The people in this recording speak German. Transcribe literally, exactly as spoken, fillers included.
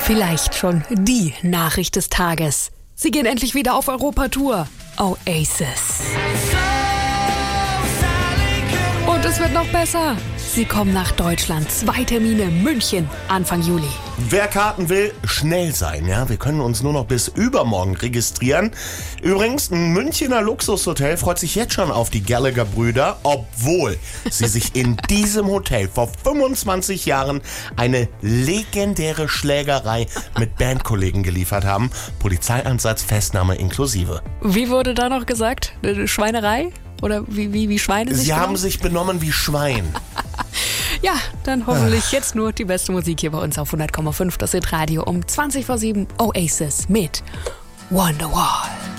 Vielleicht schon die Nachricht des Tages. Sie gehen endlich wieder auf Europatour. Oasis. Und es wird noch besser. Sie kommen nach Deutschland. Zwei Termine, München, Anfang Juli. Wer Karten will, schnell sein. Ja, wir können uns nur noch bis übermorgen registrieren. Übrigens, ein Münchner Luxushotel freut sich jetzt schon auf die Gallagher-Brüder, obwohl sie sich in diesem Hotel vor fünfundzwanzig Jahren eine legendäre Schlägerei mit Bandkollegen geliefert haben. Polizeieinsatz, Festnahme inklusive. Wie wurde da noch gesagt? Eine Schweinerei? Oder wie, wie, wie Schweine sich Sie haben benommen? sich benommen wie Schwein. Ja, dann hoffentlich jetzt nur die beste Musik hier bei uns auf hundert Komma fünf. Das Hit Radio um zwanzig vor sieben. Oasis mit Wonderwall.